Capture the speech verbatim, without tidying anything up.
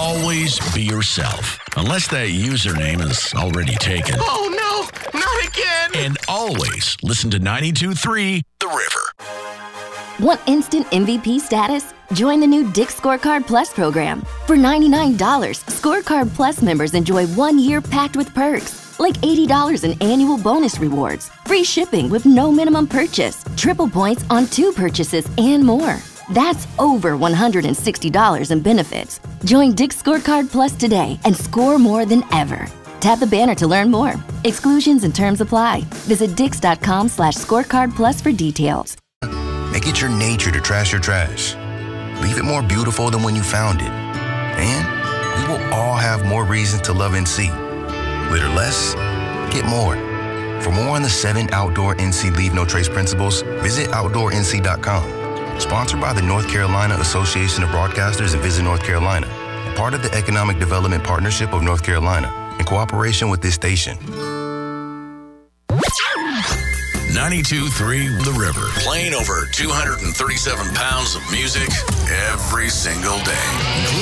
always be yourself. Unless that username is already taken. Oh, no, not again. And always listen to ninety-two point three The River. Want instant M V P status? Join the new Dick's Scorecard Plus program. For ninety-nine dollars, Scorecard Plus members enjoy one year packed with perks, like eighty dollars in annual bonus rewards, free shipping with no minimum purchase, triple points on two purchases, and more. That's over one hundred sixty dollars in benefits. Join Dick's Scorecard Plus today and score more than ever. Tap the banner to learn more. Exclusions and terms apply. Visit dix.com slash scorecard plus for details. Make it your nature to trash your trash. Leave it more beautiful than when you found it. And we will all have more reasons to love N C. Litter less, get more. For more on the seven outdoor N C Leave No Trace principles, visit outdoor N C dot com. Sponsored by the North Carolina Association of Broadcasters and Visit North Carolina. And part of the Economic Development Partnership of North Carolina. In cooperation with this station. ninety-two point three The River. Playing over two hundred thirty-seven pounds of music every single day.